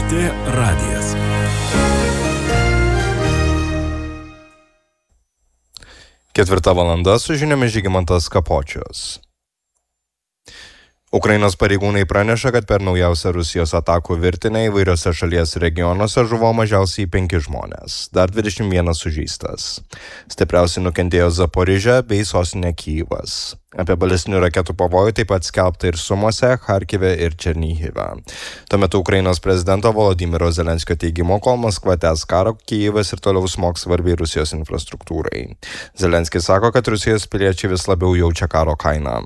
LRT radijas. Ketvirta valanda su žiniomis Žygimantas Kapočius. Ukrainos pareigūnai praneša, kad per naujausią Rusijos atakų virtinę įvairiose šalies regionuose žuvo mažiausiai 5 žmonės, dar 21 sužeistas. Stipriausiai nukentėjo Zaporižė bei sostinė Kyjivas. Apie balistinių raketų pavojų taip pat skelbta ir Sumose, Charkive ir Černihive. Tuo metu Ukrainos prezidento Volodymyro Zelenskio teigimu, kol Maskva tęs karą, Kyjivas ir toliau smogs svarbiai Rusijos infrastruktūrai. Zelenskis sako, kad Rusijos piliečiai vis labiau jaučia karo kainą.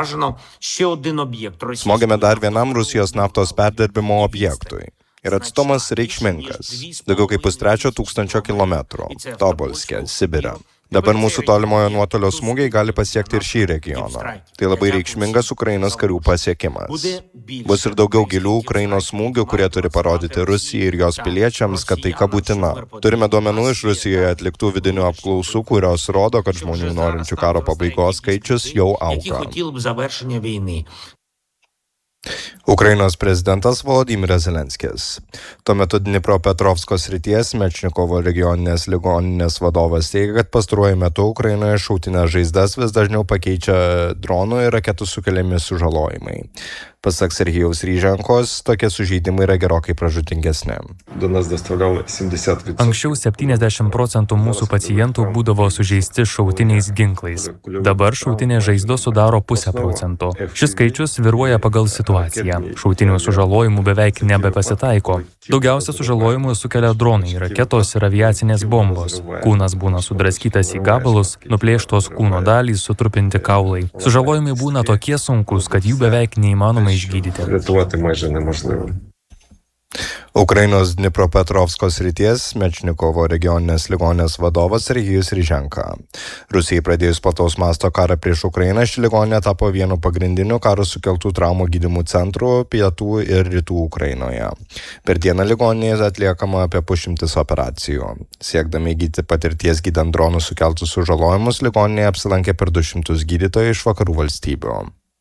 Smogėme dar vienam Rusijos naftos perdirbimo objektui. Ir atstumas reikšmingas, daugiau kaip 3,5 kilometrų, Tobolske, Sibire. Dabar mūsų tolimojo nuotolio smūgiai gali pasiekti ir šį regioną. Tai labai reikšmingas Ukrainos karių pasiekimas. Bus ir daugiau gilių Ukrainos smūgių, kurie turi parodyti Rusijai ir jos piliečiams, kad taika būtina. Turime duomenų iš Rusijoje atliktų vidinių apklausų, kurios rodo, kad žmonių norinčių karo pabaigos skaičius jau auga. Ukrainos prezidentas Volodymyras Zelenskis. Tuo metu Dnipropetrovsko srities Mečnikovo regioninės ligoninės vadovas teigia, kad pastaruoju metu Ukrainoje šautinės žaizdas vis dažniau pakeičia dronų ir raketų sukeliami sužalojimai. Pasak Serhijaus Ryženkos, tokie sužeidimai yra gerokai pražūtingesni. Anksčiau 70% mūsų pacientų būdavo sužeisti šautiniais ginklais. Dabar šautinės žaizdos sudaro 0,5%. Šis skaičius svyruoja pagal situaciją. Šautinių sužalojimų beveik nebepasitaiko. Daugiausia sužalojimų sukelia dronai, raketos ir aviacinės bombos. Kūnas būna sudraskytas į gabalus, nuplėštos kūno dalys, sutrupinti kaulai. Sužalojimai būna tokie sunkus, kad jų beveik neįmanoma išgydyti. Ukrainos Dnipropetrovsko srities Mečnikovo regioninės ligoninės vadovas Serhijus Ryženka. Rusijai pradėjus plataus masto karą prieš Ukrainą, ši ligoninė tapo vienu pagrindiniu karo sukeltų traumų gydymų centrų pietų ir rytų Ukrainoje. Per dieną ligoninėje atliekama apie 100 operacijų. Siekdami įgyti patirties gydant dronų sukeltus sužalojimus, ligoninėje apsilankė per 200 gydytojų iš vakarų valstybių.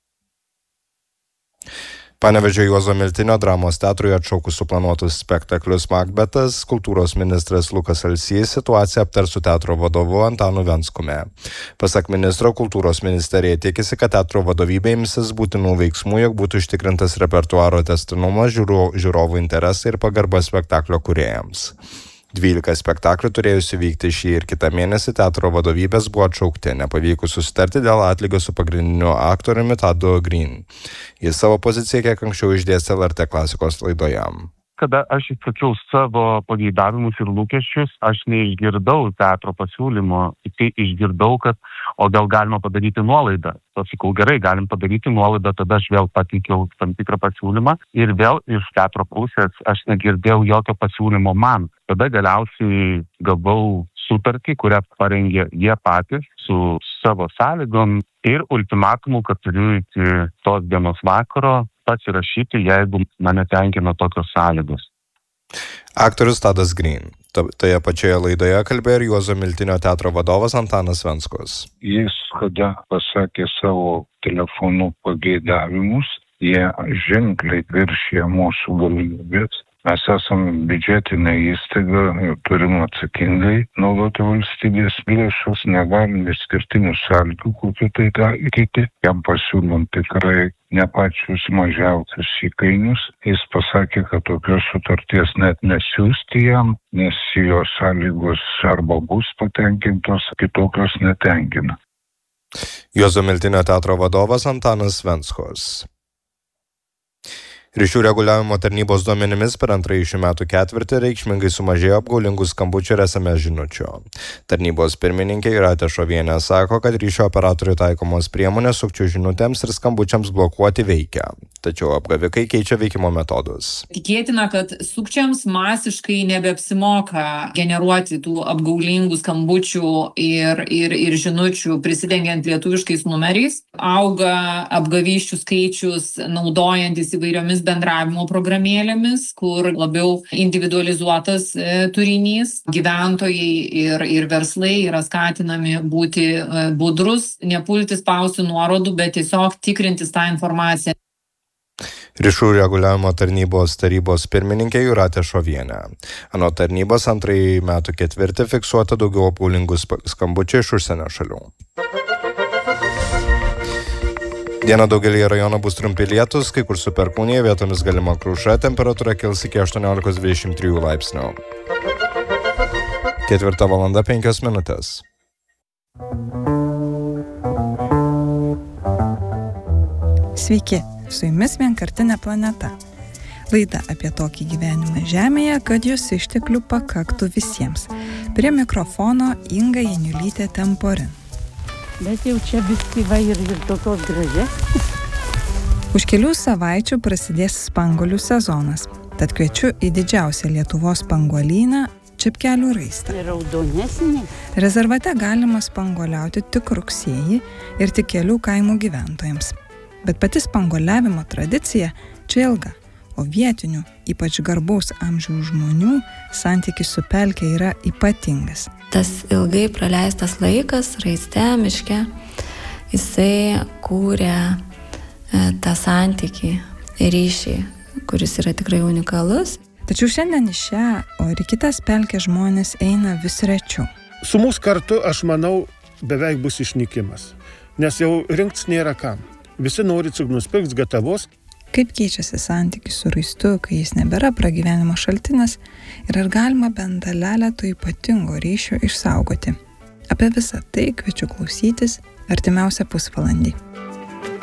Panevėžio Juozo Miltinio dramos teatrui atšaukus suplanuotus spektaklius Makbetas, kultūros ministras Lukas Alsys situaciją aptars su teatro vadovu Antanu Venskumi. Pasak ministro, kultūros ministerija tikisi, kad teatro vadovybė imsis būtinų veiksmų, jog būtų užtikrintas repertuaro tęstinumas, žiūrovų interesai ir pagarba spektaklio kūrėjams. 12 spektaklių turėjusių vykti šį ir kitą mėnesį teatro vadovybės buvo atšaukti, nepavykus susitarti dėl atlygio su pagrindiniu aktoriumi Tadu Green. Jis savo poziciją kiek anksčiau išdėstė LRT klasikos laidoje. Kada aš išsakiau savo pageidavimus ir lūkesčius, aš neišgirdau teatro pasiūlymo, tik išgirdau, kad o gal galima padaryti nuolaidą. Sakau, gerai, galim padaryti nuolaidą, tada aš vėl pateikiau tam tikrą pasiūlymą ir vėl iš teatro pusės aš negirdėjau jokio pasiūlymo man. Tada galiausiai gavau sutartį, kurią parengė jie patys su savo sąlygom ir ultimatumu, kad turiu iki tos dienos vakaro pasirašyti, jeigu mane tenkina tokios sąlygos. Aktorius Tadas Green. Toje pačioje laidoje kalbėjo ir Juozo Miltinio teatro vadovas Antanas Venskus. Jis, kada pasakė savo telefonu pageidavimus, jie ženkliai viršė mūsų galimybės. Mes esame biudžetinė įstaiga ir turime atsakingai naudoti valstybės lėšas, negalime išskirtinių sąlygų, kokiu tai daryti. Jam pasiūlom tikrai ne pačius mažiausius įkainius. Jis pasakė, kad tokios sutarties net nesiųsti jam, nes jo sąlygos arba bus patenkintos, kitokios netenkina. Juozo Miltinio teatro vadovas Antanas Venskus. Ryšių reguliavimo tarnybos duomenimis per antrąjį šių metų ketvirtį reikšmingai sumažėjo apgaulingų skambučių ir SMS žinučių. Tarnybos pirmininkė Jūratė Šovienė sako, kad ryšio operatorių taikomos priemonės sukčių žinutėms ir skambučiams blokuoti veikia. Tačiau apgavikai keičia veikimo metodus. Tikėtina, kad sukčiams masiškai nebeapsimoka generuoti tų apgaulingų skambučių ir žinučių prisidengiant lietuviškais numeriais. Auga apgavysčių skaičius naudojantis įvairiomis bendravimo programėlėmis, kur labiau individualizuotas turinys. Gyventojai ir verslai yra skatinami būti budrus, nepulti spausti nuorodų, bet tiesiog tikrintis tą informaciją. Ryšių reguliavimo tarnybos pirmininkė Jūratė Šovienė. Anot tarnybos antrąjį metų ketvirtį fiksuota daugiau apgaulingų skambučių iš užsienio šalių. Dieną daugelį rajonų bus trumpi lietus, kai kur su perkūnija, vietomis galima kruša, temperatūra kils iki 18–23 laipsnių. 4:05. Sveiki, su jumis Vienkartinė planeta. Laida apie tokį gyvenimą Žemėje, kad jos išteklių pakaktų visiems. Prie mikrofono Inga Janiulytė Temporin. Bet jau čia visi va ir tokios gražesnės. Už kelių savaičių prasidės spanguolių sezonas. Tad kviečiu į didžiausią Lietuvos spanguolyną Čepkelių raistą. Raudonesnė. Rezervate galima spanguoliauti tik rugsėjį ir tik kelių kaimų gyventojams. Bet pati spanguoliavimo tradicija čia ilga, o vietinių, ypač garbaus amžiaus žmonių, santykis su pelke yra ypatingas. Tas ilgai praleistas laikas raiste, miške, jisai kūrė tą santykį, ryšį, kuris yra tikrai unikalus. Tačiau šiandien į šią, o ir kitas pelkės žmonės eina vis rečiau. Su mūsų kartu, aš manau, beveik bus išnykimas, nes jau rinktis nėra kam. Visi nori tik nusipirks gatavos. Kaip keičiasi santykis su raistu, kai jis nebėra pragyvenimo šaltinis, ir ar galima bent dalelę to ypatingo ryšio išsaugoti? Apie visą tai kviečiu klausytis artimiausią pusvalandį.